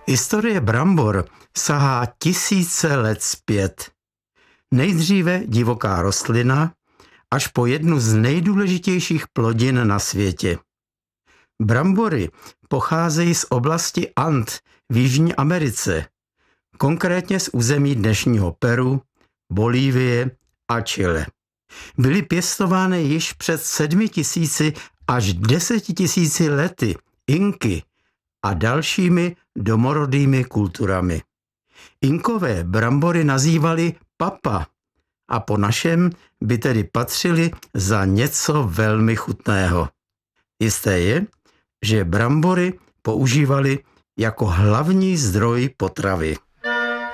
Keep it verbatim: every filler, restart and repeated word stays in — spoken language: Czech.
Historie brambor sahá tisíce let zpět. Nejdříve divoká rostlina, až po jednu z nejdůležitějších plodin na světě. Brambory pocházejí z oblasti And v Jižní Americe, konkrétně z území dnešního Peru, Bolívie a Chile. Byly pěstovány již před sedmi tisíci až deseti tisíci lety Inky a dalšími domorodými kulturami. Inkové brambory nazývali papa a po našem by tedy patřili za něco velmi chutného. Jisté je, že brambory používali jako hlavní zdroj potravy.